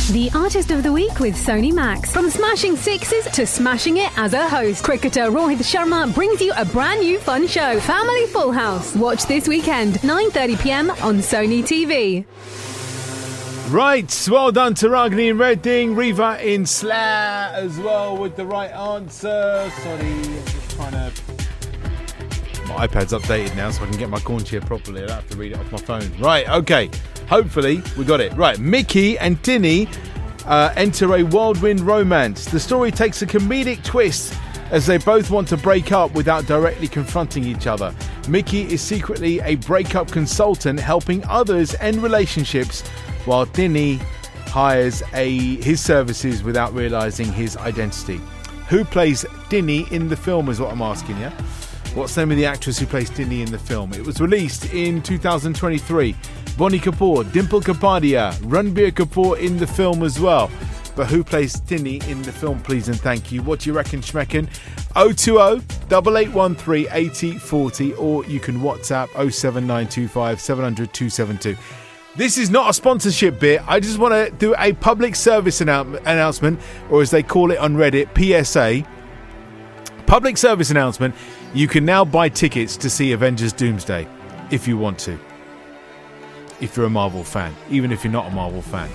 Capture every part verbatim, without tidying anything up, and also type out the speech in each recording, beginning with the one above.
The Artist of the Week with Sony Max. From smashing sixes to smashing it as a host, cricketer Rohit Sharma brings you a brand new fun show, Family Full House. Watch this weekend, nine thirty p m on Sony T V. Right, well done to Ragini in Reading, Riva in Slough as well with the right answer. Sorry, I'm just trying to... My iPad's updated now so I can get my corn chair properly. I don't have to read it off my phone. Right, okay. Hopefully we got it. Right, Mickey and Dinny uh, enter a whirlwind romance. The story takes a comedic twist as they both want to break up without directly confronting each other. Mickey is secretly a breakup consultant helping others end relationships, while Dinny hires a his services without realising his identity. Who plays Dinny in the film is what I'm asking you. What's the name of the actress who plays Dinny in the film? It was released in two thousand twenty-three. Bonnie Kapoor, Dimple Kapadia, Ranbir Kapoor in the film as well. But who plays Dinny in the film, please and thank you? What do you reckon, Schmecken? oh two oh, eight eight one three, eight oh four oh, or you can WhatsApp oh seven nine two five, seven hundred, two seven two. This is not a sponsorship bit. I just want to do a public service annou- announcement, or as they call it on Reddit, P S A. Public service announcement. You can now buy tickets to see Avengers Doomsday if you want to. If you're a Marvel fan, even if you're not a Marvel fan.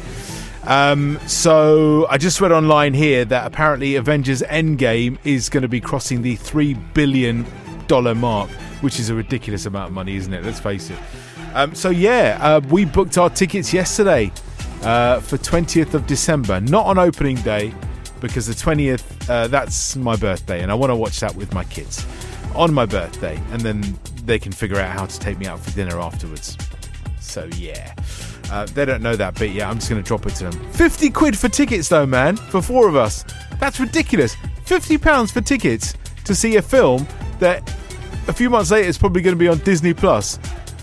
Um, so I just read online here that apparently Avengers Endgame is going to be crossing the three billion dollars mark, which is a ridiculous amount of money, isn't it? Let's face it. Um, so yeah, uh, we booked our tickets yesterday uh, for twentieth of December, not on opening day, because the twentieth, uh, that's my birthday, and I want to watch that with my kids on my birthday, and then they can figure out how to take me out for dinner afterwards. So yeah, uh, they don't know that bit yet. I'm just going to drop it to them. fifty quid for tickets though, man, for four of us. That's ridiculous. fifty pounds for tickets to see a film that a few months later is probably going to be on Disney Plus.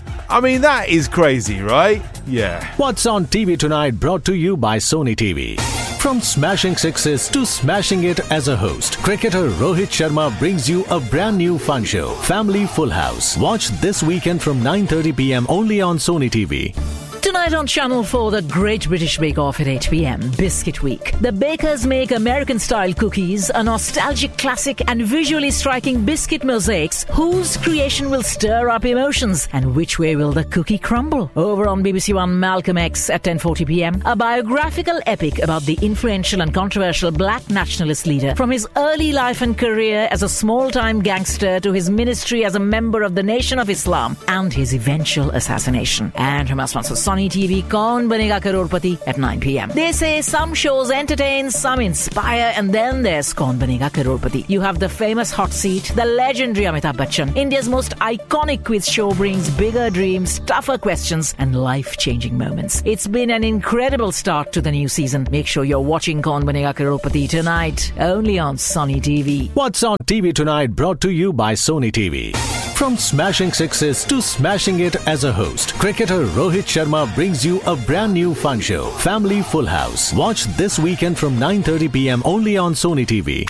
I mean, that is crazy, right? Yeah. What's on T V tonight, brought to you by Sony T V. From smashing sixes to smashing it as a host, cricketer Rohit Sharma brings you a brand new fun show, Family Full House. Watch this weekend from nine thirty p m only on Sony T V. Tonight on Channel four, the Great British Bake Off at eight p m. Biscuit Week. The bakers make American-style cookies, a nostalgic classic and visually striking biscuit mosaics. Whose creation will stir up emotions? And which way will the cookie crumble? Over on B B C One, Malcolm X at ten forty p m. A biographical epic about the influential and controversial black nationalist leader. From his early life and career as a small-time gangster to his ministry as a member of the Nation of Islam and his eventual assassination. And from our sponsor, Sony T V, Kaun Banega Crorepati at nine p m. They say some shows entertain, some inspire, and then there's Kaun Banega Crorepati. You have the famous hot seat, the legendary Amitabh Bachchan. India's most iconic quiz show brings bigger dreams, tougher questions, and life-changing moments. It's been an incredible start to the new season. Make sure you're watching Kaun Banega Crorepati tonight, only on Sony T V. What's on T V tonight, brought to you by Sony T V. From smashing sixes to smashing it as a host, cricketer Rohit Sharma brings you a brand new fun show, Family Full House. Watch this weekend from nine thirty p m only on Sony T V.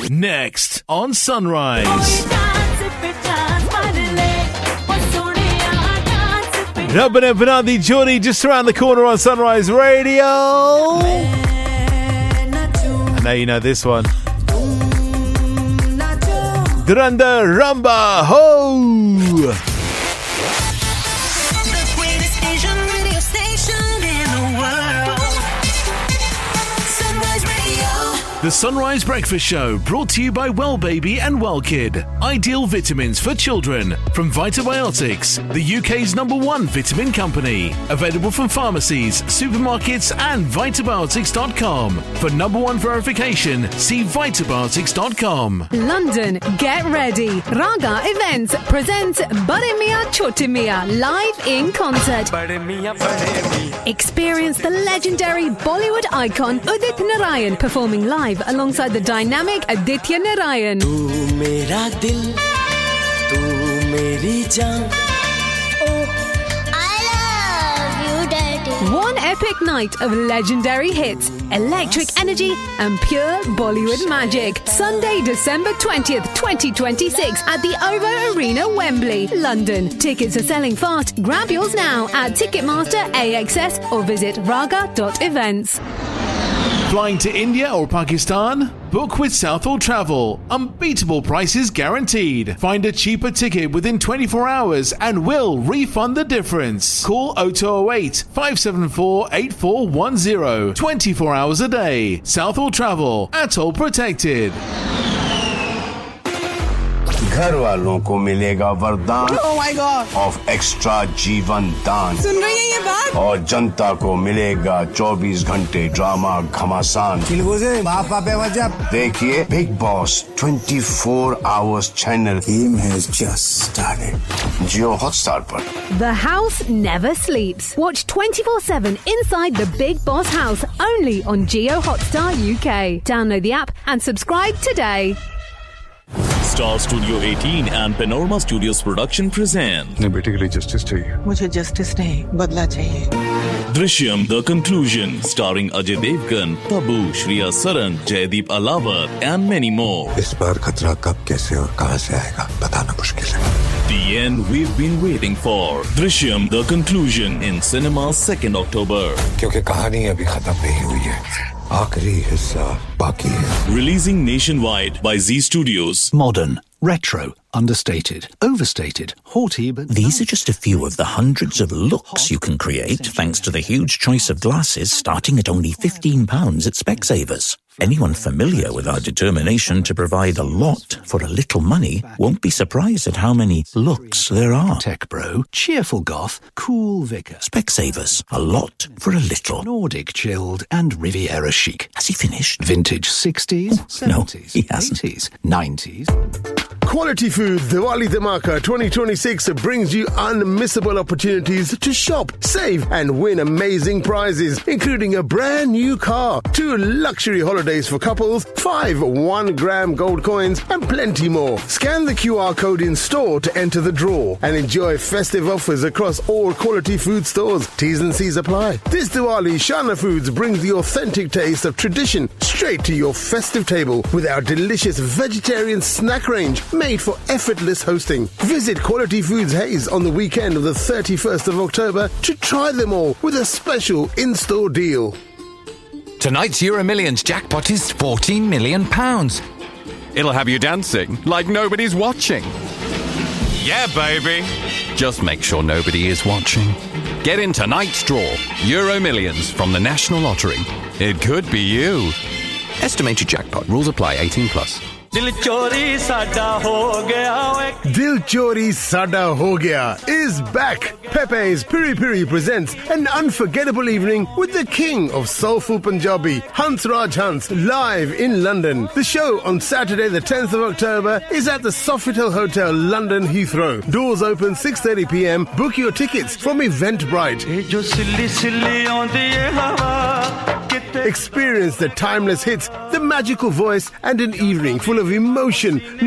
Next on Sunrise. Rabbana Banadi Jodi just around the corner on Sunrise Radio. And now you know this one. Duranda Ramba Ho! The greatest Asian radio station in the world. Sunrise Radio. The Sunrise Breakfast Show, brought to you by Well Baby and Well Kid. Ideal vitamins for children from Vitabiotics, the U K's number one vitamin company. Available from pharmacies, supermarkets and vitabiotics dot com. For number one verification, see vitabiotics dot com. London, get ready. Raga Events presents Bade Miyan Chote Miyan live in concert. Experience the legendary Bollywood icon Udit Narayan performing live alongside the dynamic Aditya Narayan. One epic night of legendary hits, electric energy and pure Bollywood magic. Sunday, December twentieth, twenty twenty-six at the OVO Arena, Wembley, London. Tickets are selling fast. Grab yours now at Ticketmaster, A X S or visit raga dot events. Flying to India or Pakistan? Book with Southall Travel. Unbeatable prices guaranteed. Find a cheaper ticket within twenty-four hours and we'll refund the difference. Call oh two oh eight, five seven four, eight four one oh. twenty-four hours a day. Southall Travel. Atoll protected. घर वालों को मिलेगा वरदान oh my God. Of extra जीवन दान सुन रही है ये बात और जनता को मिलेगा चौबीस घंटे ड्रामा घमासान देखिए big boss twenty-four hours channel game has just started Jio Hotstar पर The house never sleeps. Watch twenty-four seven inside the Big Boss house only on Geo Hotstar U K. Download the app and subscribe today. Star Studio eighteen and Panorama Studios production present अपने बेटे के लिए justice चाहिए मुझे justice नहीं बदला चाहिए Drishyam The Conclusion starring Ajay Devgan, Tabu, Shriya Saran, Jaideep Alawar and many more. इस बार खतरा कब कैसे और कहां से आएगा बताना मुश्किल है The end we've been waiting for. Drishyam The Conclusion in cinemas second October. क्योंकि कहानी अभी खत्म नहीं हुई है आखिरी हिस्सा बाकी है Releasing nationwide by Z Studios. Modern, retro, understated, overstated, haughty, but... These are just a few of the hundreds of looks you can create thanks to the huge choice of glasses starting at only fifteen pounds at Specsavers. Anyone familiar with our determination to provide a lot for a little money won't be surprised at how many looks there are. Tech bro, cheerful goth, cool vicar. Specsavers, a lot for a little. Nordic chilled and Riviera chic. Has he finished? Vintage sixties, Oh, seventies, no, he hasn't. eighties, nineties. Quality Foods Diwali Dhamaka twenty twenty-six brings you unmissable opportunities to shop, save and win amazing prizes, including a brand new car, two luxury holidays for couples, five one gram gold coins and plenty more. Scan the Q R code in store to enter the draw and enjoy festive offers across all Quality Food stores. T's and C's apply. This Diwali, Shana Foods brings the authentic taste of tradition straight to your festive table with our delicious vegetarian snack range made for effortless hosting. Visit Quality Foods Hayes on the weekend of the thirty-first of October to try them all with a special in-store deal. Tonight's Euro Millions jackpot is fourteen million pounds. It'll have you dancing like nobody's watching. Yeah, baby. Just make sure nobody is watching. Get in tonight's draw. Euro Millions from the National Lottery. It could be you. Estimated jackpot. Rules apply. eighteen plus. Dil chori sada ho gaya. Dil Chori Sada Ho Gaya is back. Pepe's Piri Piri presents an unforgettable evening with the king of soulful Punjabi, Hans Raj Hans, live in London. The show on Saturday the tenth of October is at the Sofitel Hotel, London Heathrow. Doors open six thirty p m. Book your tickets from Eventbrite. Experience the timeless hits, the magical voice and an evening full of emotion.